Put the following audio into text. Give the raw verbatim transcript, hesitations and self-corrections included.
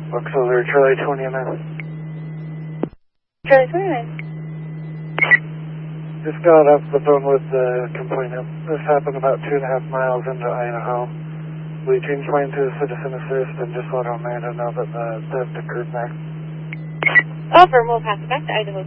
Looks over Charlie twenty-nine. Charlie twenty-nine. Just got off the phone with the complainant. This happened about two and a half miles into Idaho. We changed mine to citizen assist and just let Amanda know that the theft occurred there. Over, we'll pass it back to Idaho.